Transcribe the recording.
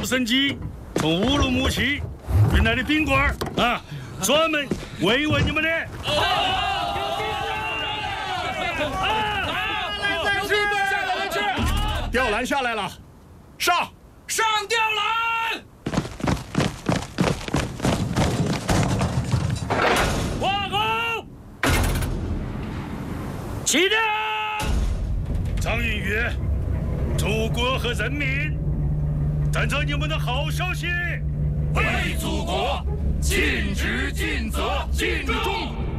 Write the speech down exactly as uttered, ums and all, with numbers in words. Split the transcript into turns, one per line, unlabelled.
升机从乌鲁木齐运来的宾馆啊，专门慰问你们的。
吊篮下来了，上
上吊篮！
挂钩，起吊！张映月，祖国和人民等着你们的好消息。
为祖国尽职尽责尽忠。